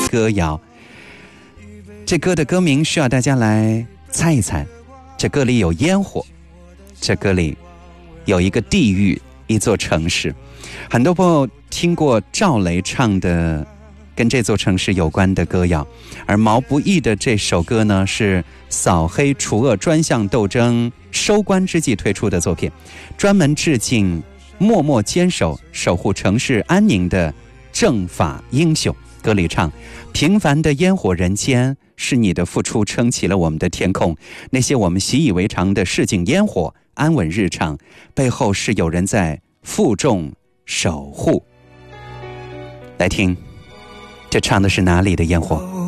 歌谣。这歌的歌名需要大家来猜一猜。这歌里有烟火，这歌里有一个地域，一座城市。很多朋友听过赵雷唱的跟这座城市有关的歌谣，而毛不易的这首歌呢，是扫黑除恶专项斗争收官之际推出的作品，专门致敬默默坚守守护城市安宁的政法英雄。歌里唱：平凡的烟火人间，是你的付出撑起了我们的天空，那些我们习以为常的市井烟火安稳日常，背后是有人在负重守护。来听，这唱的是哪里的烟火？